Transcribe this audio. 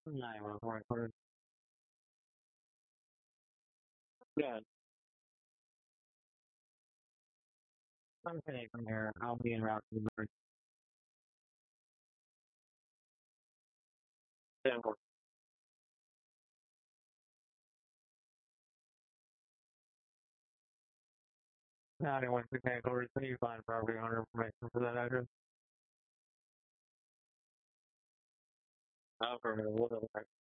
914. Good. I'm Kenny from here. I'll be en route to the bridge. 10-4. 91 headquarters. Can you find property owner information for that address? Affirmative.